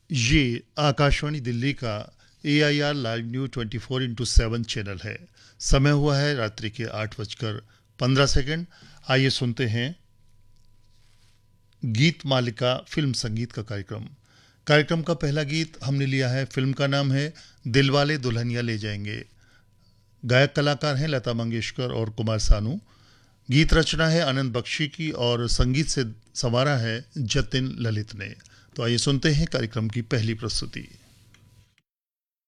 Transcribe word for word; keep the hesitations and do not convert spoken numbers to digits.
ये आकाशवाणी दिल्ली का ए I R live news twenty four into seven channel है। समय हुआ है रात्रि के आठ बजकर पंद्रह सेकंड। आइए सुनते हैं गीत मालिका फिल्म संगीत का कार्यक्रम। कार्यक्रम का पहला गीत हमने लिया है, फिल्म का नाम है दिलवाले दुल्हनिया ले जाएंगे। गायक कलाकार हैं लता मंगेशकर और कुमार सानू। गीत रचना है आनंद बख्शी की और संगीत से संवारा है जतिन ललित ने। तो आइए सुनते हैं कार्यक्रम की पहली प्रस्तुति।